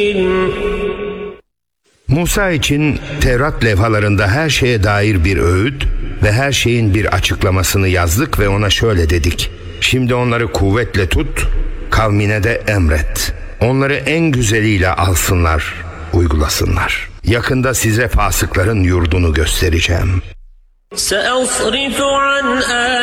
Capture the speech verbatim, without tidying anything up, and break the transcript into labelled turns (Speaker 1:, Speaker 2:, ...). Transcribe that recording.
Speaker 1: Musa için Tevrat levhalarında her şeye dair bir öğüt ve her şeyin bir açıklamasını yazdık ve ona şöyle dedik: şimdi onları kuvvetle tut, kavmine de emret. Onları en güzeliyle alsınlar, uygulasınlar. Yakında size fasıkların yurdunu göstereceğim.
Speaker 2: سأصرف عن